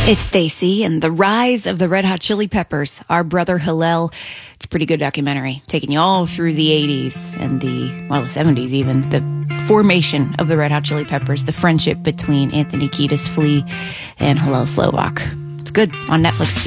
It's Stacy and the rise of the Red Hot Chili Peppers. Our brother Hillel. It's a pretty good documentary, taking you all through the 80s and the 70s even. The formation of the Red Hot Chili Peppers, the friendship between Anthony Kiedis Flea and Hillel Slovak. It's good on Netflix.